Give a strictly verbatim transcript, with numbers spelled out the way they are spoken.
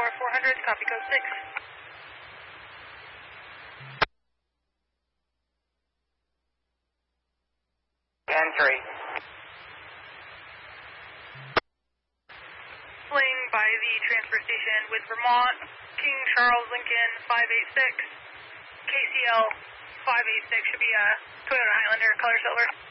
Tower four hundred, copy code six. Entry. Fling by the transfer station with Vermont, King Charles Lincoln five eight six, K C L five eight six, should be a Toyota Highlander, color silver.